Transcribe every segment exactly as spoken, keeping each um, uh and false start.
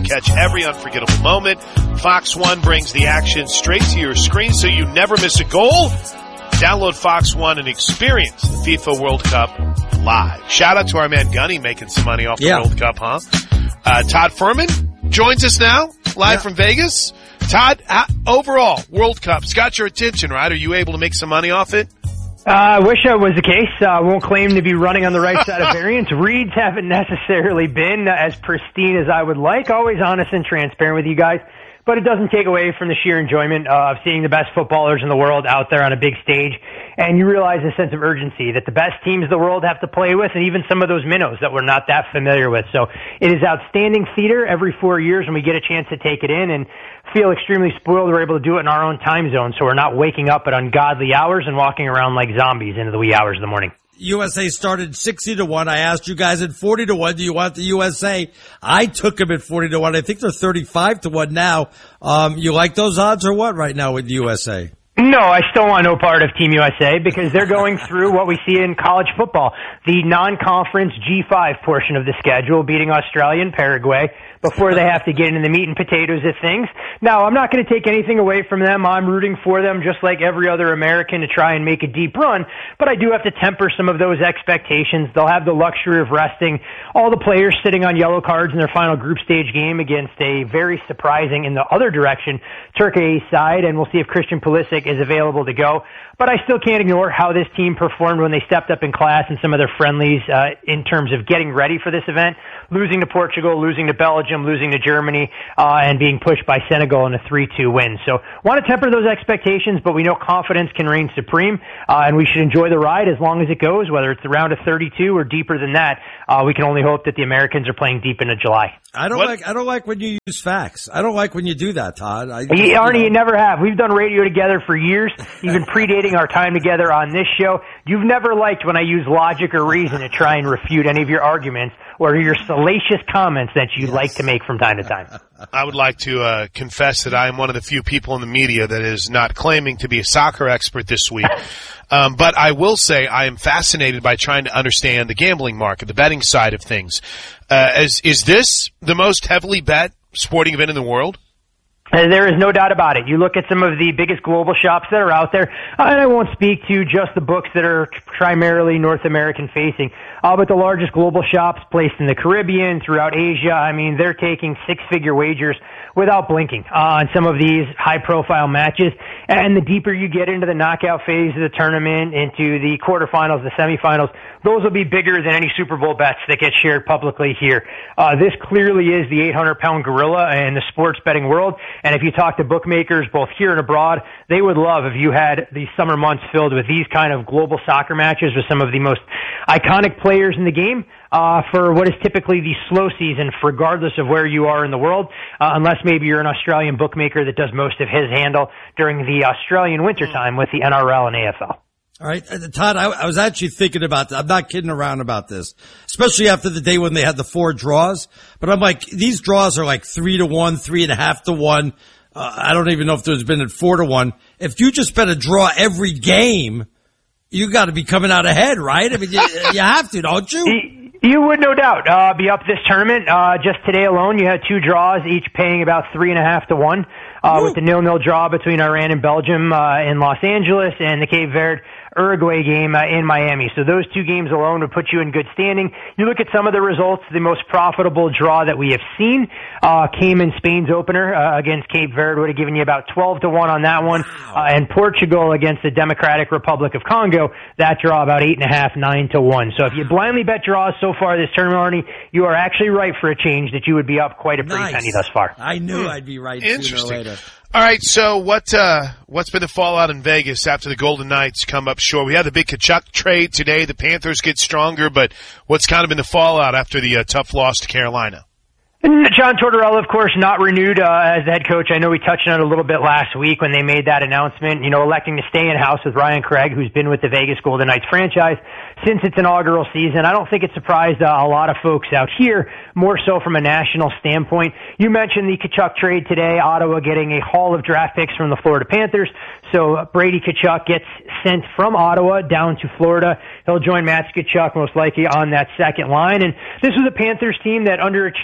catch every unforgettable moment. Fox One brings the action straight to your screen so you never miss a goal. Download Fox One and experience the FIFA World Cup live. Shout out to our man Gunny making some money off the yeah. World Cup, huh? Uh, Todd Furman joins us now, live yeah. from Vegas. Todd, uh, overall, World Cup's got your attention, right? Are you able to make some money off it? Uh, I wish that was the case. I uh, won't claim to be running on the right side of variance. Reads haven't necessarily been as pristine as I would like. Always honest and transparent with you guys. But it doesn't take away from the sheer enjoyment uh, of seeing the best footballers in the world out there on a big stage. And you realize a sense of urgency that the best teams of the world have to play with, and even some of those minnows that we're not that familiar with. So it is outstanding theater every four years when we get a chance to take it in, and feel extremely spoiled we're able to do it in our own time zone, so we're not waking up at ungodly hours and walking around like zombies into the wee hours of the morning. U S A started sixty to one. I asked you guys at forty to one, do you want the U S A? I took them at forty to one. I think they're thirty-five to one now. Um, you like those odds or what right now with the U S A? No, I still want no part of Team U S A because they're going through what we see in college football, the non-conference G five portion of the schedule, beating Australia and Paraguay before they have to get into the meat and potatoes of things. Now, I'm not going to take anything away from them. I'm rooting for them just like every other American to try and make a deep run, but I do have to temper some of those expectations. They'll have the luxury of resting all the players sitting on yellow cards in their final group stage game against a very surprising, in the other direction, Turkey side, and we'll see if Christian Pulisic is available to go. But I still can't ignore how this team performed when they stepped up in class in some of their friendlies uh, in terms of getting ready for this event, losing to Portugal, losing to Belgium, losing to Germany, uh, and being pushed by Senegal in a three two win. So want to temper those expectations, but we know confidence can reign supreme, uh, and we should enjoy the ride as long as it goes, whether it's around a thirty-two or deeper than that. Uh, we can only hope that the Americans are playing deep into July. I don't what? like I don't like when you use facts. I don't like when you do that, Todd. I, you, you Arnie, know. you never have. We've done radio together for years, even predating our time together on this show. You've never liked when I use logic or reason to try and refute any of your arguments or your salacious comments that you yes. like to make from time to time. I would like to uh, confess that I am one of the few people in the media that is not claiming to be a soccer expert this week. Um, but I will say I am fascinated by trying to understand the gambling market, the betting side of things. Uh, is, is this the most heavily bet sporting event in the world? Uh, there is no doubt about it. You look at some of the biggest global shops that are out there, uh, and I won't speak to just the books that are primarily North American facing, uh, but the largest global shops placed in the Caribbean, throughout Asia. I mean, they're taking six-figure wagers without blinking uh, on some of these high-profile matches. And the deeper you get into the knockout phase of the tournament, into the quarterfinals, the semifinals, those will be bigger than any Super Bowl bets that get shared publicly here. Uh, this clearly is the eight hundred pound gorilla in the sports betting world. And if you talk to bookmakers both here and abroad, they would love if you had these summer months filled with these kind of global soccer matches with some of the most iconic players in the game. Uh, for what is typically the slow season, regardless of where you are in the world, uh, unless maybe you're an Australian bookmaker that does most of his handle during the Australian wintertime with the N R L and A F L. All right, Todd, I, I was actually thinking about this. I'm not kidding around about this, especially after the day when they had the four draws. But I'm like, these draws are like three to one, three and a half to one. Uh, I don't even know if there's been at four to one. If you just bet a draw every game, you got to be coming out ahead, right? I mean, you, you have to, don't you? You would, no doubt, uh, be up this tournament. Uh, just today alone, you had two draws, each paying about three and a half to one, uh, with the nil-nil draw between Iran and Belgium uh, in Los Angeles and the Cape Verde Uruguay game uh, in Miami. So those two games alone would put you in good standing. You look at some of the results, the most profitable draw that we have seen uh, came in Spain's opener uh, against Cape Verde, would have given you about twelve to one on that one. Uh, and Portugal against the Democratic Republic of Congo, that draw about eight and a half, nine to one. So if you blindly bet draws so far this tournament, Arnie, you are actually right for a change that you would be up quite a pretty nice. penny thus far. I knew I'd be right sooner or later. All right, so what, uh, what's been the fallout in Vegas after the Golden Knights come up short? We had the big Tkachuk trade today. The Panthers get stronger, but what's kind of been the fallout after the uh, tough loss to Carolina? John Tortorella, of course, not renewed uh, as the head coach. I know we touched on it a little bit last week when they made that announcement, you know, electing to stay in-house with Ryan Craig, who's been with the Vegas Golden Knights franchise since its inaugural season. I don't think it surprised uh, a lot of folks out here, more so from a national standpoint. You mentioned the Tkachuk trade today, Ottawa getting a haul of draft picks from the Florida Panthers. So Brady Tkachuk gets sent from Ottawa down to Florida. He'll join Matt Tkachuk most likely on that second line. And this was a Panthers team that underachieved this year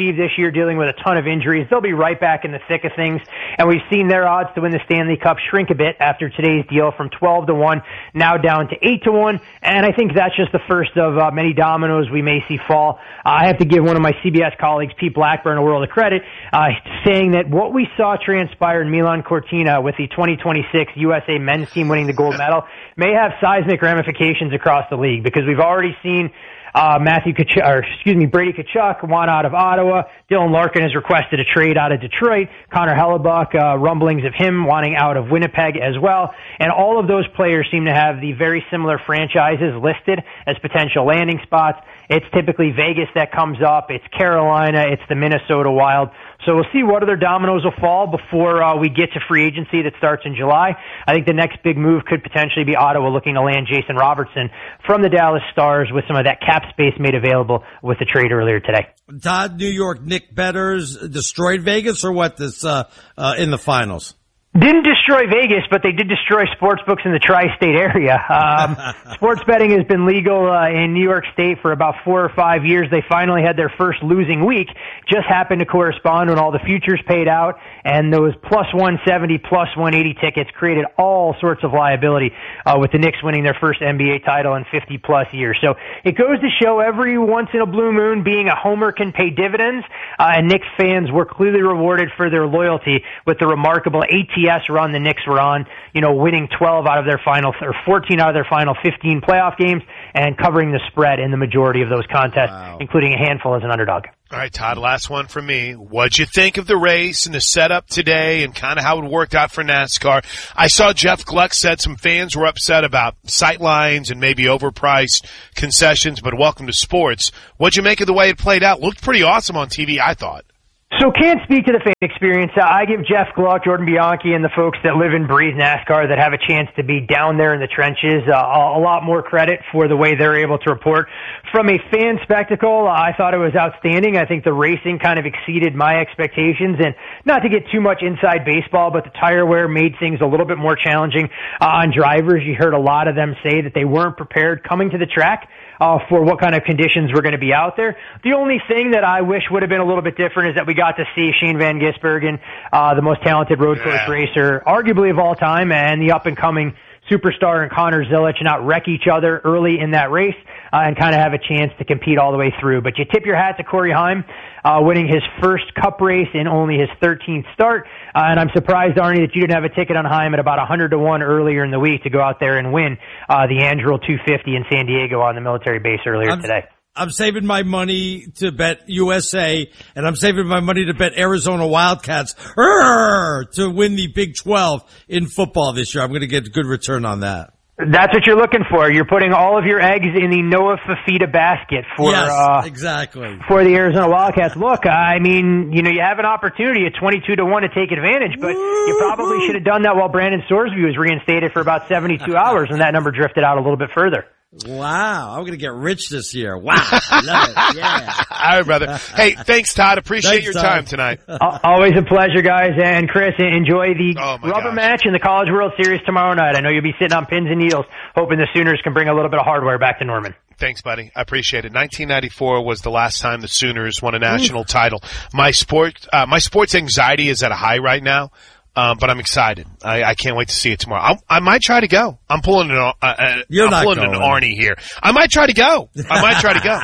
they're dealing with a ton of injuries. They'll be right back in the thick of things, and we've seen their odds to win the Stanley Cup shrink a bit after today's deal from twelve to one, now down to eight to one, and I think that's just the first of uh, many dominoes we may see fall. Uh, I have to give one of my C B S colleagues, Pete Blackburn, a world of credit, uh, saying that what we saw transpire in Milan Cortina with the twenty twenty-six U S A men's team winning the gold medal may have seismic ramifications across the league, because we've already seen Uh, Matthew Tkachuk, or excuse me, Brady Tkachuk want out of Ottawa. Dylan Larkin has requested a trade out of Detroit. Connor Hellebuck, uh, rumblings of him wanting out of Winnipeg as well. And all of those players seem to have the very similar franchises listed as potential landing spots. It's typically Vegas that comes up. It's Carolina. It's the Minnesota Wild. So we'll see what other dominoes will fall before uh, we get to free agency that starts in July. I think the next big move could potentially be Ottawa looking to land Jason Robertson from the Dallas Stars with some of that cap space made available with the trade earlier today. Todd, New York Nick Betters destroyed Vegas or what this uh, uh, in the finals? Didn't destroy Vegas, but they did destroy sports books in the tri-state area. Um, sports betting has been legal uh, in New York State for about four or five years. They finally had their first losing week. Just happened to correspond when all the futures paid out, and those plus one seventy, plus one eighty tickets created all sorts of liability uh, with the Knicks winning their first N B A title in fifty plus years. So it goes to show every once in a blue moon being a homer can pay dividends, uh, and Knicks fans were clearly rewarded for their loyalty with the remarkable A T S run the Knicks were on, you know, winning twelve out of their final, or fourteen out of their final fifteen playoff games and covering the spread in the majority of those contests, wow. including a handful as an underdog. All right, Todd, last one for me. What'd you think of the race and the setup today and kind of how it worked out for NASCAR? I saw Jeff Gluck said some fans were upset about sight lines and maybe overpriced concessions, but welcome to sports. What'd you make of the way it played out? Looked pretty awesome on T V, I thought. So can't speak to the fan experience. I give Jeff Gluck, Jordan Bianchi, and the folks that live and breathe NASCAR that have a chance to be down there in the trenches uh, a lot more credit for the way they're able to report. From a fan spectacle, I thought it was outstanding. I think the racing kind of exceeded my expectations. And not to get too much inside baseball, but the tire wear made things a little bit more challenging uh, on drivers. You heard a lot of them say that they weren't prepared coming to the track Uh, for what kind of conditions were going to be out there. The only thing that I wish would have been a little bit different is that we got to see Shane Van Gisbergen, uh, the most talented road course yeah. racer, arguably of all time, and the up-and-coming superstar and Connor Zilic not wreck each other early in that race uh, and kind of have a chance to compete all the way through. But you tip your hat to Corey Heim, uh, winning his first Cup race in only his thirteenth start. Uh, and I'm surprised, Arnie, that you didn't have a ticket on Heim at about one hundred to one earlier in the week to go out there and win uh, the Anduril two fifty in San Diego on the military base earlier I'm, today. I'm saving my money to bet U S A, and I'm saving my money to bet Arizona Wildcats Urgh! to win the Big twelve in football this year. I'm going to get a good return on that. That's what you're looking for. You're putting all of your eggs in the Noah Fifita basket for yes, uh, exactly for the Arizona Wildcats. Look, I mean, you know, you have an opportunity at twenty-two to one to take advantage, but Woo-hoo. you probably should have done that while Brandon Sorsby was reinstated for about seventy-two hours, and that number drifted out a little bit further. Wow, I'm going to get rich this year. Wow, love it. Yeah. All right, brother. Hey, thanks, Todd. Appreciate thanks, your time Todd. tonight. Always a pleasure, guys. And Chris, enjoy the oh rubber gosh. match in the College World Series tomorrow night. I know you'll be sitting on pins and needles, hoping the Sooners can bring a little bit of hardware back to Norman. Thanks, buddy. I appreciate it. nineteen ninety-four was the last time the Sooners won a national Ooh. title. My sport, uh, my sports anxiety is at a high right now. Um, but I'm excited. I, I can't wait to see it tomorrow. I, I might try to go. I'm pulling an, uh, uh, You're I'm not pulling going. an Arnie here. I might try to go. I might try to go.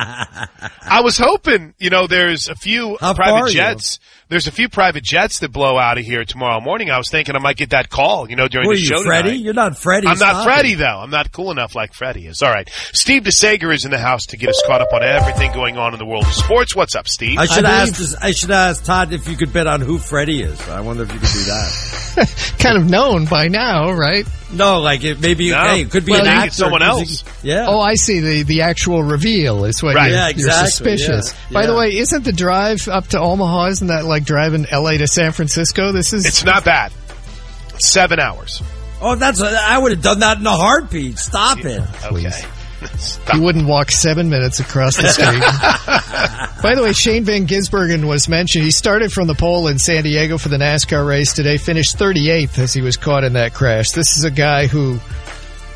I was hoping, you know, there's a few How private jets. You? There's a few private jets that blow out of here tomorrow morning. I was thinking I might get that call, you know, during Who the are you, show Freddie? tonight. You're not Freddie. I'm not Stop Freddie, it. though. I'm not cool enough like Freddie is. All right. Steve DeSager is in the house to get us caught up on everything going on in the world of sports. What's up, Steve? I should I ask. This, I should ask Todd if you could bet on who Freddie is. I wonder if you could do that. Kind of known by now, right? No, like it maybe No. hey, it could be Well, an you actor. get someone else. Yeah. Oh, I see. The the actual reveal is what Right. you're, Yeah, you're exactly. suspicious. Yeah. By the Yeah. way, isn't the drive up to Omaha, isn't that like driving L A to San Francisco? This is It's not bad. Seven hours. Oh, that's. I would have done that in a heartbeat. Stop it. Okay. You wouldn't walk seven minutes across the street. By the way, Shane Van Gisbergen was mentioned. He started from the pole in San Diego for the NASCAR race today, finished thirty-eighth as he was caught in that crash. This is a guy who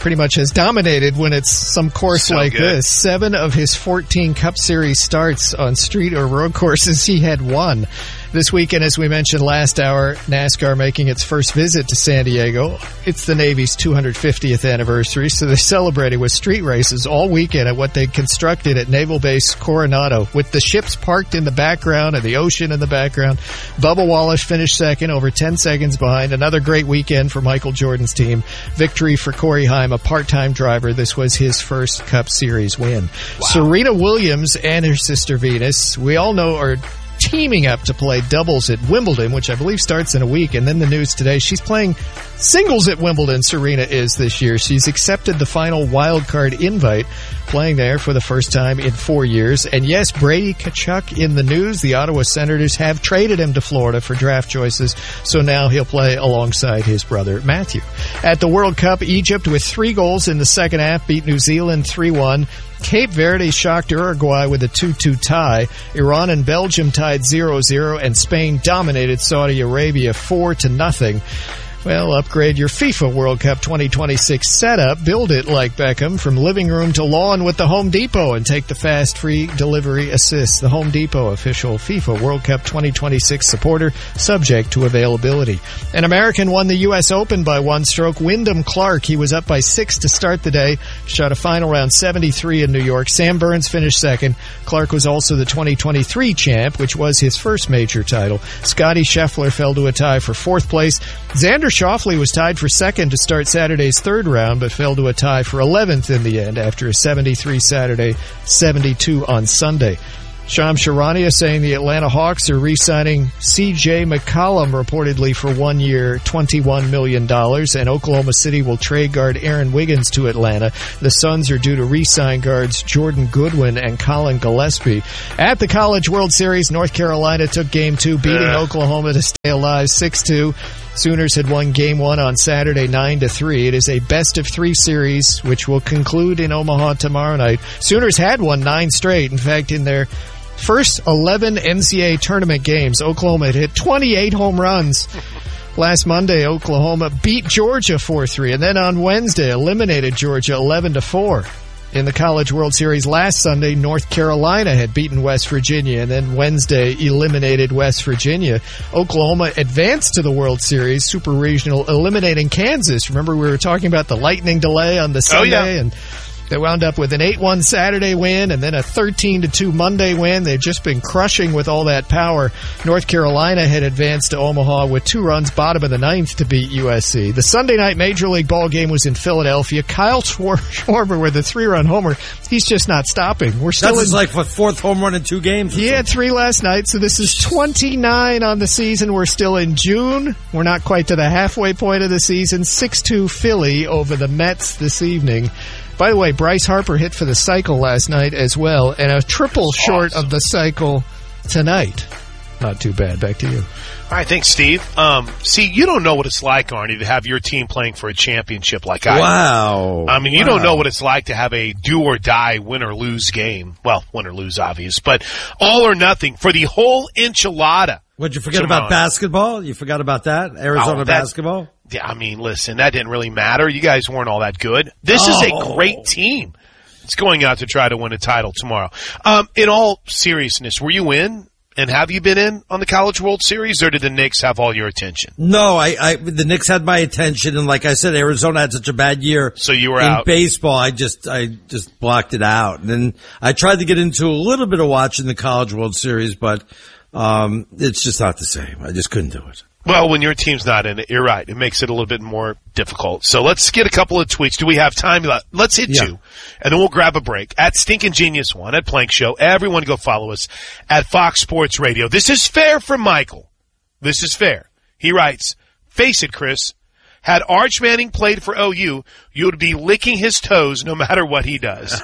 pretty much has dominated when it's some course So like good. this. Seven of his fourteen Cup Series starts on street or road courses, he had won. This weekend, as we mentioned last hour, NASCAR making its first visit to San Diego. It's the Navy's two hundred fiftieth anniversary, so they're celebrating with street races all weekend at what they constructed at Naval Base Coronado, with the ships parked in the background and the ocean in the background. Bubba Wallace finished second, over ten seconds behind. Another great weekend for Michael Jordan's team. Victory for Corey Heim, a part-time driver. This was his first Cup Series win. Wow. Serena Williams and her sister Venus, we all know, are teaming up to play doubles at Wimbledon, which I believe starts in a week. And then the news today, she's playing singles at Wimbledon, Serena is this year. She's accepted the final wild card invite, playing there for the first time in four years. And yes, Brady Tkachuk in the news. The Ottawa Senators have traded him to Florida for draft choices, so now he'll play alongside his brother Matthew. At the World Cup, Egypt with three goals in the second half beat New Zealand three one. Cape Verde shocked Uruguay with a two two tie. Iran and Belgium tied zero zero, and Spain dominated Saudi Arabia four to nothing. Well, upgrade your FIFA World Cup twenty twenty-six setup. Build it like Beckham, from living room to lawn with the Home Depot, and take the fast free delivery assist. The Home Depot, official FIFA World Cup twenty twenty-six supporter, subject to availability. An American won the U S Open by one stroke. Wyndham Clark, he was up by six to start the day, shot a final round seventy-three in New York. Sam Burns finished second. Clark was also the twenty twenty-three champ, which was his first major title. Scotty Scheffler fell to a tie for fourth place. Xander Schauffele was tied for second to start Saturday's third round, but fell to a tie for eleventh in the end after a seventy-three Saturday, seventy-two on Sunday. Shams Charania saying the Atlanta Hawks are re-signing C J McCollum reportedly for one year, twenty-one million dollars, and Oklahoma City will trade guard Aaron Wiggins to Atlanta. The Suns are due to re-sign guards Jordan Goodwin and Colin Gillespie. At the College World Series, North Carolina took game two, beating uh. Oklahoma to stay alive six two. Sooners had won game one on Saturday nine to three. It is a best of three series, which will conclude in Omaha tomorrow night. Sooners had won nine straight. In fact, in their first eleven N C double A tournament games, Oklahoma had hit twenty-eight home runs. Last Monday, Oklahoma beat Georgia four three, and then on Wednesday eliminated Georgia eleven to four. In the College World Series last Sunday, North Carolina had beaten West Virginia, and then Wednesday eliminated West Virginia. Oklahoma advanced to the World Series Super Regional, eliminating Kansas. Remember, we were talking about the lightning delay on the Sunday, oh, yeah. and they wound up with an eight one Saturday win and then a thirteen to two Monday win. They've just been crushing with all that power. North Carolina had advanced to Omaha with two runs bottom of the ninth to beat U S C. The Sunday night Major League ball game was in Philadelphia. Kyle Schwarber with a three-run homer. He's just not stopping. We're still That's in, like the fourth home run in two games. He had three last night, so this is twenty-nine on the season. We're still in June. We're not quite to the halfway point of the season. six two Philly over the Mets this evening. By the way, Bryce Harper hit for the cycle last night as well, and a triple short awesome. of the cycle tonight. Not too bad. Back to you. All right, thanks, Steve. Um, see, you don't know what it's like, Arnie, to have your team playing for a championship like I do. Wow. I mean, you wow. don't know what it's like to have a do-or-die, win-or-lose game. Well, win or lose, obvious, but all or nothing for the whole enchilada. Would you forget tomorrow. about basketball? You forgot about that? Arizona Oh, that- basketball? Yeah, I mean, listen, that didn't really matter. You guys weren't all that good. This oh. is a great team. It's going out to try to win a title tomorrow. Um, in all seriousness, were you in? And have you been in on the College World Series, or did the Knicks have all your attention? No, I, I the Knicks had my attention, and like I said, Arizona had such a bad year. So you were in out. baseball. I just I just blocked it out, and then I tried to get into a little bit of watching the College World Series, but um, it's just not the same. I just couldn't do it. Well, when your team's not in it, you're right. It makes it a little bit more difficult. So let's get a couple of tweets. Do we have time? Let's hit yeah. two, and then we'll grab a break. At Stinkin' Genius One, at Plank Show. Everyone go follow us at Fox Sports Radio. This is fair from Michael. This is fair. He writes, face it, Chris. Had Arch Manning played for O U, you would be licking his toes no matter what he does.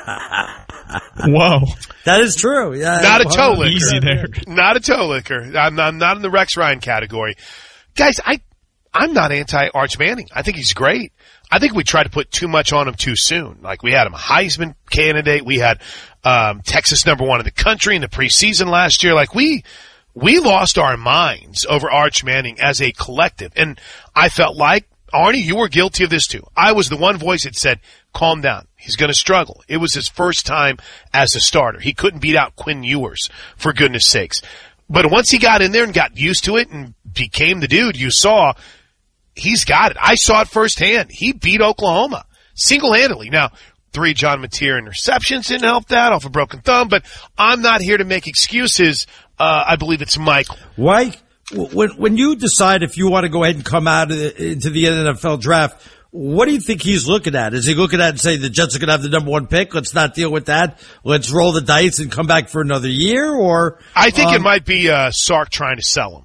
Whoa. That is true. Yeah, not a toe licker. Easy there. Not a toe licker. I'm, I'm not in the Rex Ryan category. Guys, I, I'm not anti-Arch Manning. I think he's great. I think we tried to put too much on him too soon. Like, we had him a Heisman candidate. We had um, Texas number one in the country in the preseason last year. Like, we we lost our minds over Arch Manning as a collective. And I felt like Arnie, you were guilty of this too. I was the one voice that said, calm down. He's going to struggle. It was his first time as a starter. He couldn't beat out Quinn Ewers, for goodness sakes. But once he got in there and got used to it and became the dude you saw, he's got it. I saw it firsthand. He beat Oklahoma single-handedly. Now, three John Mateer interceptions didn't help that off a broken thumb, but I'm not here to make excuses. Uh, I believe it's Michael. Why? When when you decide if you want to go ahead and come out of the, into the N F L draft, what do you think he's looking at? Is he looking at and saying the Jets are going to have the number one pick? Let's not deal with that. Let's roll the dice and come back for another year? Or I think um, it might be uh, Sark trying to sell him.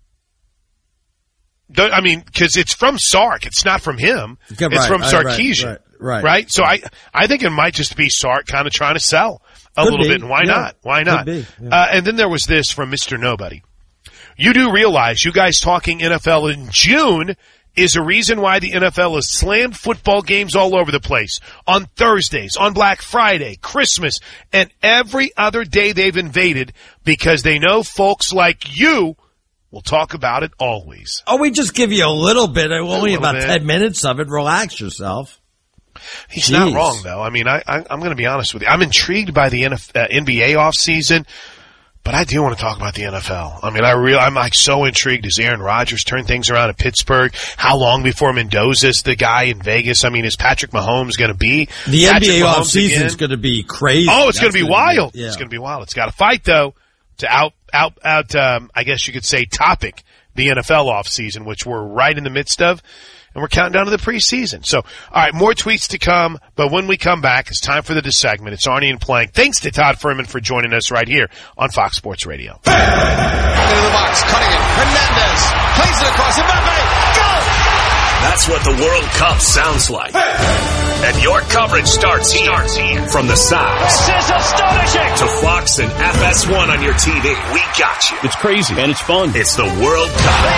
I mean, because it's from Sark. It's not from him. Yeah, it's right, from right, Sarkisian. Right, right, right? So I, I think it might just be Sark kind of trying to sell a Could little be. bit. And why Yeah. not? Why not? Could be. Yeah. Uh, and then there was this from Mister Nobody. You do realize you guys talking N F L in June is a reason why the N F L has slammed football games all over the place on Thursdays, on Black Friday, Christmas, and every other day they've invaded because they know folks like you will talk about it always. Oh, we just give you a little bit, only little about bit. ten minutes of it. Relax yourself. He's Jeez. not wrong, though. I mean, I, I, I'm going to be honest with you. I'm intrigued by the N F, uh, N B A offseason, but I do want to talk about the N F L. I mean, I real, I'm like so intrigued. Does Aaron Rodgers turn things around at Pittsburgh? How long before Mendoza's the guy in Vegas? I mean, is Patrick Mahomes going to be The Patrick N B A Mahomes offseason again? is going to be crazy. Oh, it's going That's to be gonna wild. yeah. It's going to be wild. It's got to fight, though, to out, out, out, um, I guess you could say topic the N F L offseason, which we're right in the midst of. And we're counting down to the preseason. So, all right, more tweets to come. But when we come back, it's time for the segment. It's Arnie and Plank. Thanks to Todd Furman for joining us right here on Fox Sports Radio. Into the box, cutting it. Hernandez plays it across. Mbappe, go! That's what the World Cup sounds like. And your coverage starts here. Starts here. From the sides. This is astonishing. To Fox and F S one on your T V. We got you. It's crazy and it's fun. It's the World Cup.